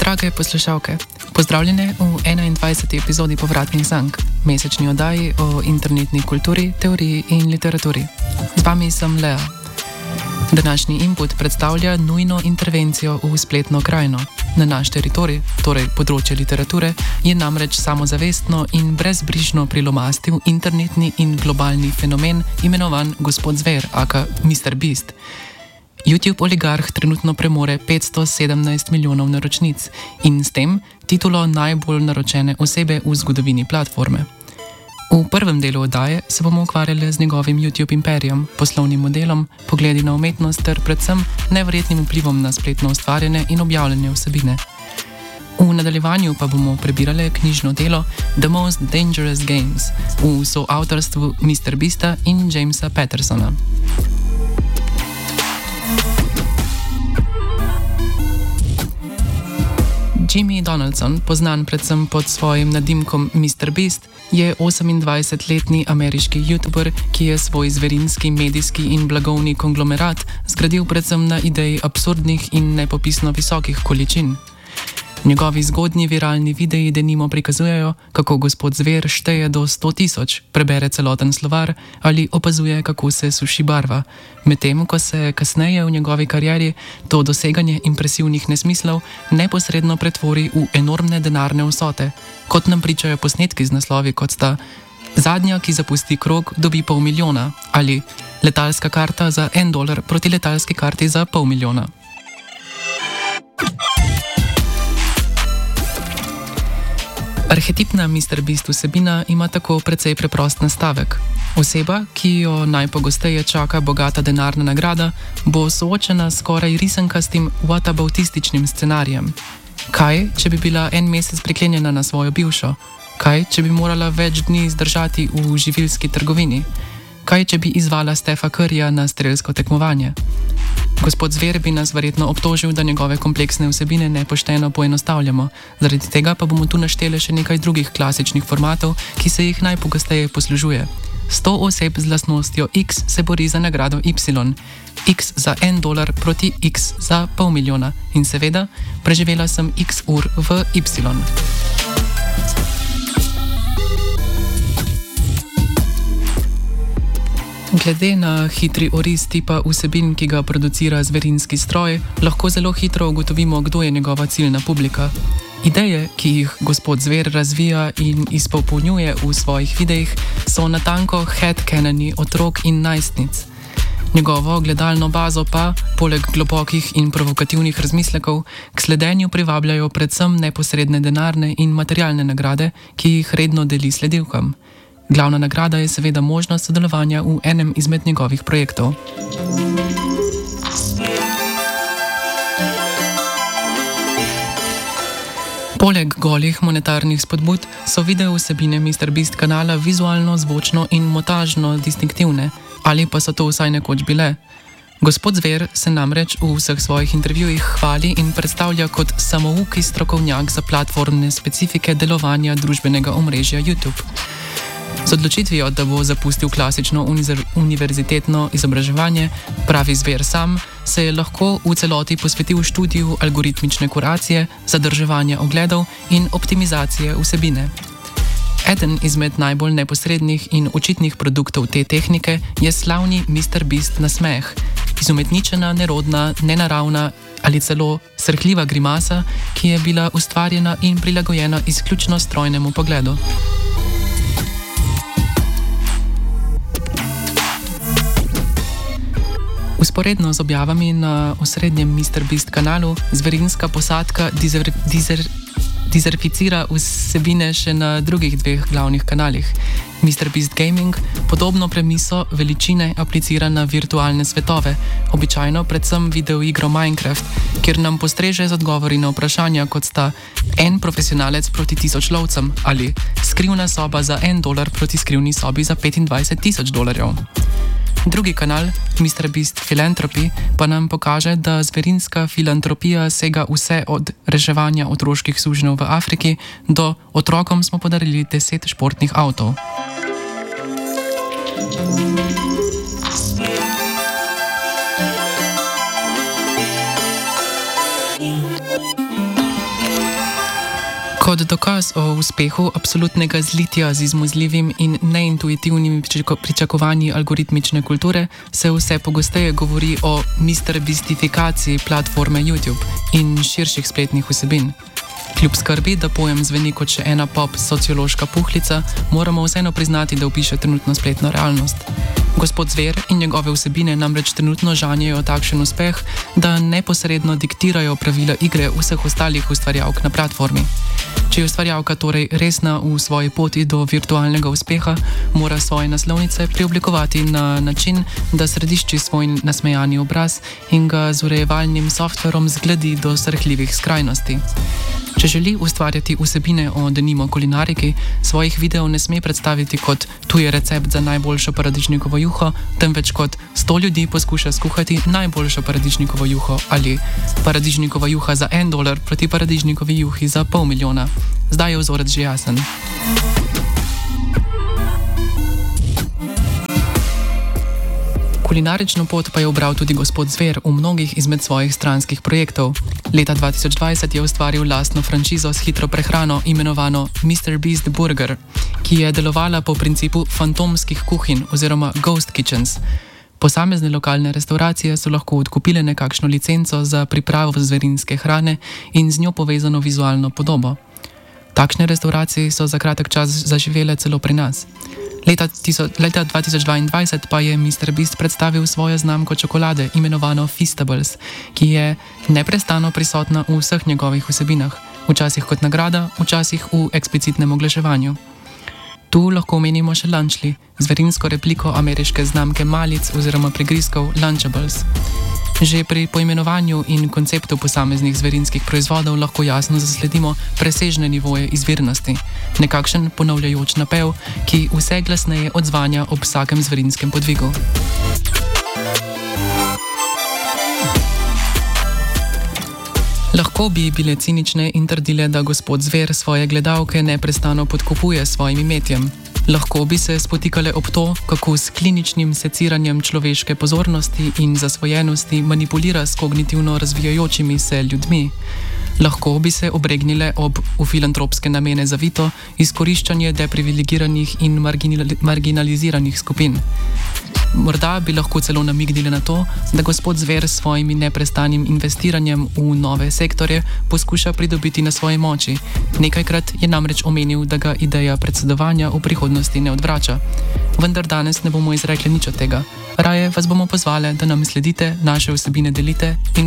Drage poslušalke, pozdravljene v 21. epizodi Povratnih zank, mesečni oddaji o internetni kulturi, teoriji in literaturi. Z vami sem Lea. Današnji input predstavlja nujno intervencijo v spletno krajino. Na naš teritorij, torej področje literature, je namreč samozavestno in brezbrižno prilomastil internetni in globalni fenomen imenovan Gospod Zver, aka Mr. Beast. YouTube oligarh trenutno premore 517 milijonov naročnic in s tem titulo najbolj naročene osebe v zgodovini platforme. V prvem delu oddaje se bomo ukvarjali z njegovim YouTube imperijem, poslovnim modelom, pogledi na umetnost ter predvsem neverjetnim vplivom na spletno ustvarjene in objavljene vsebine. V nadaljevanju pa bomo prebirali knjižno delo The Most Dangerous Games v soavtorstvu Mr. Beasta in Jamesa Pattersona. Jimmy Donaldson, poznan predvsem pod svojim nadimkom Mr. Beast, je 28-letni ameriški YouTuber, ki je svoj zverinski medijski in blagovni konglomerat zgradil predvsem na ideji absurdnih in nepopisno visokih količin. Njegovi zgodnji viralni videi denimo prikazujejo, kako gospod Zver šteje do 100.000, prebere celoten slovar ali opazuje, kako se suši barva, medtem ko se kasneje v njegovi karieri to doseganje impresivnih nesmislov neposredno pretvori v enormne denarne vsote, kot nam pričajo posnetki z naslovi, kot sta Zadnja, ki zapusti krog, dobi $500,000 ali Letalska karta za $1 proti letalski karti za $500,000. Arhetipna Mr. Beast vsebina ima tako precej preprost nastavek. Oseba, ki jo najpogosteje čaka bogata denarna nagrada, bo soočena s skoraj risankastim whataboutističnim scenarijem. Kaj, če bi bila en mesec priklenjena na svojo bivšo? Kaj, če bi morala več dni zdržati v živilski trgovini? Kaj, če bi izvala Stefa Curryja na strelsko tekmovanje? Gospod Zver bi nas verjetno obtožil, da njegove kompleksne vsebine nepošteno poenostavljamo, zaradi tega pa bomo tu našteli še nekaj drugih klasičnih formatov, ki se jih najpogosteje poslužuje. 100 oseb z lastnostjo X se bori za nagrado Y, X za $1 proti X za $500,000 in seveda, preživela sem X ur v Y. Glede na hitri oris tipa vsebin, ki ga producira zverinski stroj, lahko zelo hitro ugotovimo, kdo je njegova ciljna publika. Ideje, ki jih gospod Zver razvija in izpopolnjuje v svojih videih, so natanko headcanoni otrok in najstnic. Njegovo gledalno bazo pa, poleg globokih in provokativnih razmislekov, k sledenju privabljajo predvsem neposredne denarne in materialne nagrade, ki jih redno deli sledilkam. Glavna nagrada je seveda možnost sodelovanja v enem izmed njegovih projektov. Poleg golih monetarnih spodbud so video vsebine Mr. Beast kanala vizualno, zvočno in montažno distinktivne, ali pa so to vsaj nekoč bile. Gospod Zver se namreč v vseh svojih intervjujih hvali in predstavlja kot samouki strokovnjak za platformne specifike delovanja družbenega omrežja YouTube. Z odločitvijo, da bo zapustil klasično univerzitetno izobraževanje, pravi Zver sam, se je lahko v celoti posvetil študiju algoritmične kuracije, zadrževanja ogledov in optimizacije vsebine. Eden izmed najbolj neposrednih in očitnih produktov te tehnike je slavni Mr. Beast nasmeh, izumetničena, nerodna, nenaravna ali celo srhljiva grimasa, ki je bila ustvarjena in prilagojena izključno strojnemu pogledu. Usporedno z objavami na osrednjem Mr. Beast kanalu, zverinska posadka dizerficira vsebine še na drugih dveh glavnih kanalih. Mr. Beast Gaming podobno premiso veličine aplicira na virtualne svetove, običajno predvsem videoigro Minecraft, kjer nam postreže z odgovori na vprašanja, kot sta en profesionalec proti 1000 lovcem ali skrivna soba za $1 proti skrivni sobi za $25,000. Drugi kanal, Mr. Beast Philanthropy, pa nam pokaže, da zverinska filantropija sega vse od reševanja otroških sužnjev v Afriki do otrokom smo podarili 10 športnih avtov. Kot dokaz o uspehu absolutnega zlitja z izmuzljivim in neintuitivnimi pričakovanji algoritmične kulture se vse pogosteje govori o MrBeastifikaciji platforme YouTube in širših spletnih vsebin. Kljub skrbi, da pojem zveni kot še ena pop sociološka puhlica, moramo vseeno priznati, da opiše trenutno spletno realnost. Gospod Zver in njegove vsebine namreč trenutno žanjejo takšen uspeh, da neposredno diktirajo pravila igre vseh ostalih ustvarjalk na platformi. Če je ustvarjalka torej resna v svoji poti do virtualnega uspeha, mora svoje naslovnice preoblikovati na način, da središči svoj nasmejani obraz in ga z urejevalnim softverom zgledi do srhljivih skrajnosti. Če želi ustvarjati vsebine o denimo kulinariki, svojih videov ne sme predstaviti kot tu je recept za najboljšo paradižnikovo juho, temveč kot 100 ljudi poskuša skuhati najboljšo paradižnikovo juho ali paradižnikova juha za $1 proti paradižnikovi juhi za $500,000. Zdaj je vzorec že jasen. Kulinarično pot pa je ubral tudi gospod Zver v mnogih izmed svojih stranskih projektov. Leta 2020 je ustvaril lastno franšizo s hitro prehrano imenovano MrBeast Burger, ki je delovala po principu fantomskih kuhinj oziroma ghost kitchens. Posamezne lokalne restauracije so lahko odkupile nekakšno licenco za pripravo zverinske hrane in z njo povezano vizualno podobo. Takšne restauracije so za kratek čas zaživele celo pri nas. Leta 2022 pa je MrBeast predstavil svojo znamko čokolade, imenovano Feastables, ki je neprestano prisotna v vseh njegovih vsebinah, včasih kot nagrada, včasih v eksplicitnem oglaševanju. Tu lahko omenimo še Lunchly, zverinsko repliko ameriške znamke malic oziroma prigrizkov Lunchables. Že pri poimenovanju in konceptu posameznih zverinskih proizvodov lahko jasno zasledimo presežne nivoje izvirnosti, nekakšen ponavljajoč napev, ki vse glasneje odzvanja ob vsakem zverinskem podvigu. Lahko bi bile cinične in trdile, da gospod Zver svoje gledalke neprestano podkupuje s svojim imetjem. Lahko bi se spotikale ob to, kako s kliničnim seciranjem človeške pozornosti in zasvojenosti manipulira s kognitivno razvijajočimi se ljudmi. Lahko bi se obregnile ob v filantropske namene zavito izkoriščanje deprivilegiranih in marginaliziranih skupin. Morda bi lahko celo namignili na to, da gospod Zver s svojim neprestanim investiranjem v nove sektorje poskuša pridobiti na svoji moči. Nekajkrat je namreč omenil, da ga ideja predsedovanja v prihodnosti ne odvrača. Vendar danes ne bomo izrekli nič od tega. Raje vas bomo pozvali, da nam sledite, naše vsebine delite in